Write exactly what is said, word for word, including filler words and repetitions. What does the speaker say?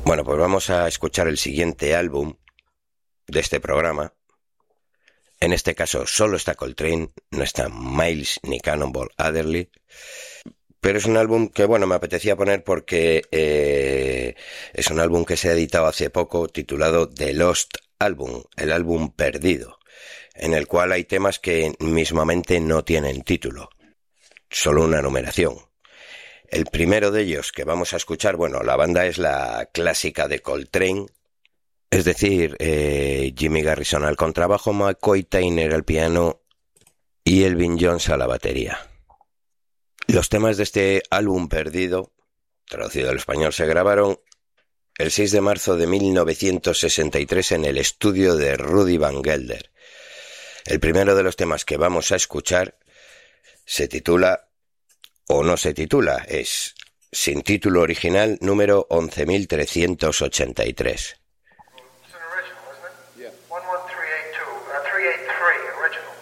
Bueno, pues vamos a escuchar el siguiente álbum de este programa. En este caso solo está Coltrane, no está Miles ni Cannonball Adderley, pero es un álbum que, bueno, me apetecía poner porque eh, es un álbum que se ha editado hace poco titulado The Lost Album, el álbum perdido, en el cual hay temas que mismamente no tienen título, solo una numeración. El primero de ellos que vamos a escuchar, bueno, la banda es la clásica de Coltrane, es decir, eh, Jimmy Garrison al contrabajo, McCoy Tyner al piano y Elvin Jones a la batería. Los temas de este álbum perdido, traducido al español, se grabaron el seis de marzo de mil novecientos sesenta y tres en el estudio de Rudy Van Gelder. El primero de los temas que vamos a escuchar se titula, o no se titula, es sin título original número once mil trescientos ochenta y tres. It's an original, isn't it? Yeah. one one three eight two, uh, three eight three, original.